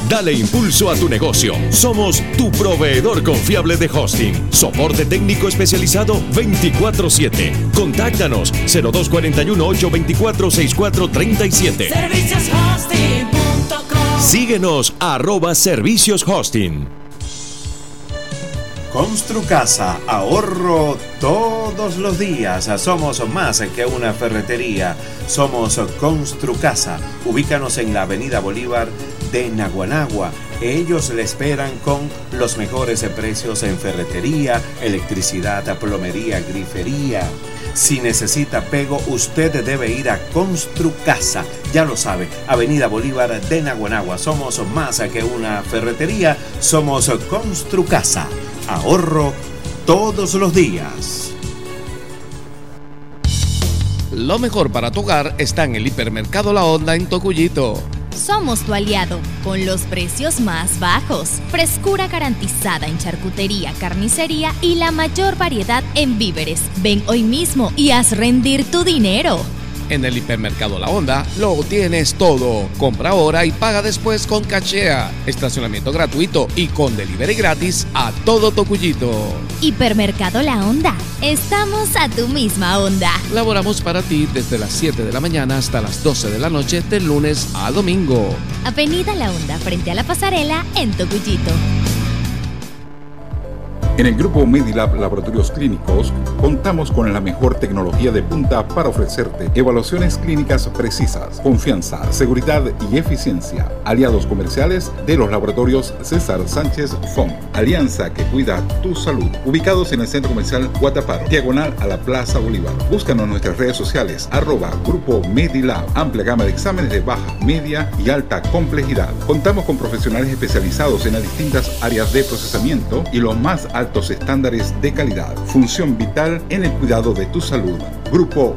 Dale impulso a tu negocio. Somos tu proveedor confiable de hosting. Soporte técnico especializado 24/7. Contáctanos 0241-824-6437. Servicioshosting.com. Síguenos @servicioshosting. Construcasa, ahorro todos los días. Somos más que una ferretería. Somos Construcasa. Ubícanos en la Avenida Bolívar de Naguanagua. Ellos le esperan con los mejores precios en ferretería, electricidad, plomería, grifería. Si necesita pego, usted debe ir a Construcasa. Ya lo sabe, Avenida Bolívar de Naguanagua. Somos más que una ferretería. Somos Construcasa. Ahorro todos los días. Lo mejor para tu hogar está en el Hipermercado La Honda en Tocuyito. Somos tu aliado, con los precios más bajos, frescura garantizada en charcutería, carnicería y la mayor variedad en víveres. Ven hoy mismo y haz rendir tu dinero. En el Hipermercado La Honda lo tienes todo. Compra ahora y paga después con Cachea. Estacionamiento gratuito y con delivery gratis a todo Tocuyito. Hipermercado La Honda. Estamos a tu misma onda. Laboramos para ti desde las 7 de la mañana hasta las 12 de la noche de lunes a domingo. Avenida La Honda frente a la pasarela en Tocuyito. En el Grupo Medilab Laboratorios Clínicos contamos con la mejor tecnología de punta para ofrecerte evaluaciones clínicas precisas, confianza, seguridad y eficiencia. Aliados comerciales de los laboratorios César Sánchez FOM. Alianza que cuida tu salud. Ubicados en el Centro Comercial Guataparo, diagonal a la Plaza Bolívar. Búscanos en nuestras redes sociales, @Grupo Medilab. Amplia gama de exámenes de baja, media y alta complejidad. Contamos con profesionales especializados en las distintas áreas de procesamiento y los más altos estándares de calidad. Función vital en el cuidado de tu salud. Grupo